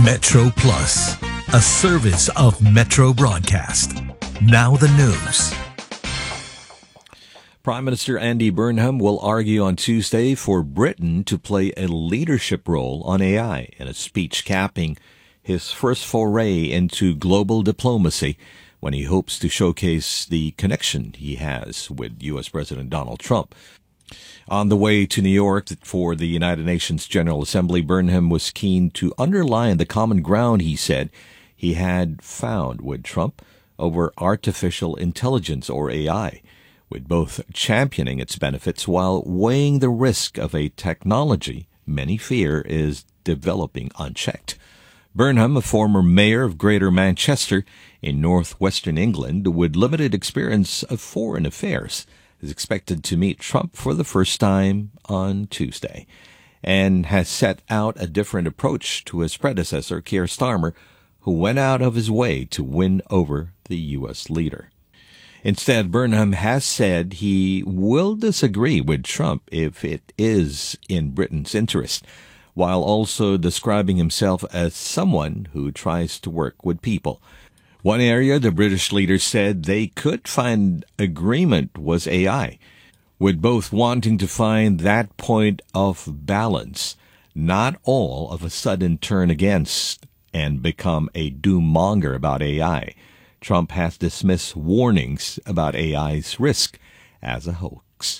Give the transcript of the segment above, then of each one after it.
Metro Plus, a service of Metro Broadcast. Now the news. Prime Minister Andy Burnham will argue on Tuesday for Britain to play a leadership role on AI in a speech capping his first foray into global diplomacy when he hopes to showcase the connection he has with U.S. President Donald Trump. On the way to New York for the United Nations General Assembly, Burnham was keen to underline the common ground he said he had found with Trump over artificial intelligence, or AI, with both championing its benefits while weighing the risk of a technology many fear is developing unchecked. Burnham, a former mayor of Greater Manchester in northwestern England with limited experience of foreign affairs, is expected to meet Trump for the first time on Tuesday and has set out a different approach to his predecessor, Keir Starmer, who went out of his way to win over the U.S. leader. Instead, Burnham has said he will disagree with Trump if it is in Britain's interest, while also describing himself as someone who tries to work with people. One area the British leader said they could find agreement was AI, with both wanting to find that point of balance, not all of a sudden turn against and become a doom-monger about AI. Trump has dismissed warnings about AI's risk as a hoax.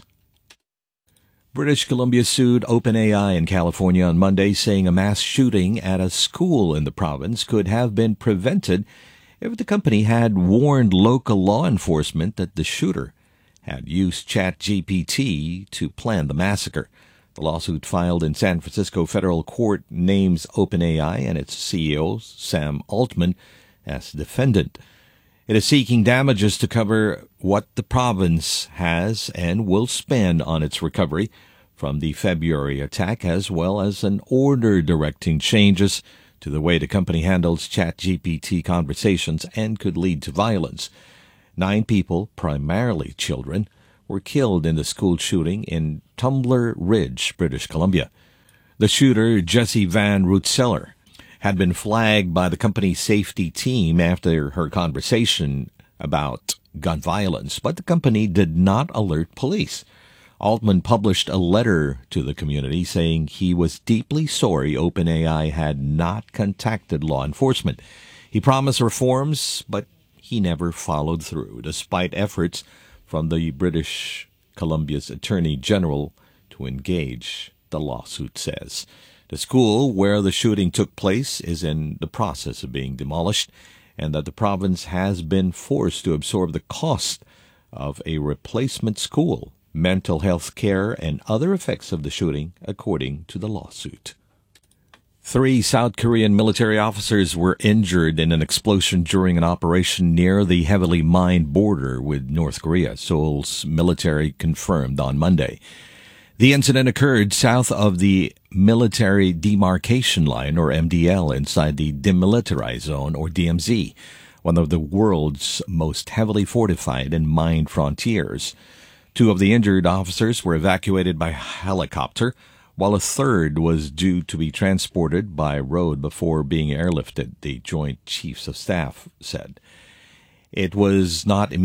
British Columbia sued OpenAI in California on Monday, saying a mass shooting at a school in the province could have been prevented if the company had warned local law enforcement that the shooter had used ChatGPT to plan the massacre. The lawsuit filed in San Francisco federal court names OpenAI and its CEO, Sam Altman, as defendant. It is seeking damages to cover what the province has and will spend on its recovery from the February attack, as well as an order directing changes to the way the company handles ChatGPT conversations and could lead to violence. 9 people, primarily children, were killed in the school shooting in Tumbler Ridge, British Columbia. The shooter, Jessie Van Rootseller, had been flagged by the company's safety team after her conversation about gun violence, but the company did not alert police. Altman published a letter to the community saying he was deeply sorry OpenAI had not contacted law enforcement. He promised reforms, but he never followed through, despite efforts from the British Columbia's Attorney General to engage, the lawsuit says. The school where the shooting took place is in the process of being demolished, and that the province has been forced to absorb the cost of a replacement school, mental health care, and other effects of the shooting, according to the lawsuit. 3 South Korean military officers were injured in an explosion during an operation near the heavily mined border with North Korea, Seoul's military confirmed on Monday. The incident occurred south of the Military Demarcation Line, or MDL, inside the Demilitarized Zone, or DMZ, one of the world's most heavily fortified and mined frontiers. 2 of the injured officers were evacuated by helicopter, while a third was due to be transported by road before being airlifted, the Joint Chiefs of Staff said. It was not